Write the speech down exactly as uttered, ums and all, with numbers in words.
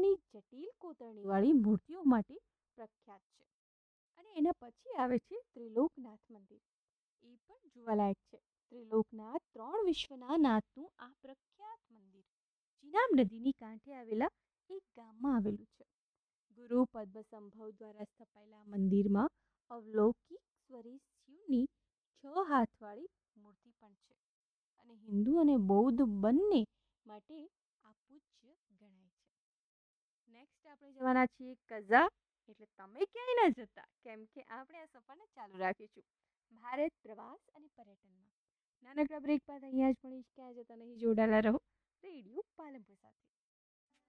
પોતાની જટિલ કોતરણીવાળી મૂર્તિઓ માટે પ્રખ્યાત છે. અને એના પછી આવે છે ત્રિલોકનાથ મંદિર. એ પણ જોવાલાયક છે. ત્રિલોકનાથ ત્રણ વિશ્વના નાથનું આ પ્રખ્યાત મંદિર ચિનાબ નદીની કાંઠે આવેલા એક ગામમાં આવેલું છે. ગુરુ પદ્મસંભવ દ્વારા સ્થપાયેલા મંદિરમાં અવલૌકિક સ્વરૂપ શિવની છ હાથવાળી મૂર્તિ પણ છે અને હિન્દુ અને બૌદ્ધ બંને માટે આ પૂજ્ય ગણાય છે. નેક્સ્ટ આપણે જવાના છીએ કઝા. એટલે તમે ક્યાંય ન જતા, કેમ કે આપણે આ સફરને ચાલુ રાખીશું ભારત પ્રવાસ અને પર્યટનમાં. નાનકડા બ્રેક બાદ અહીંયા જ મળીશ. ક્યાં જતા નહીં, જોડાયેલા રહો રેડિયો પાલનપુર સાથે.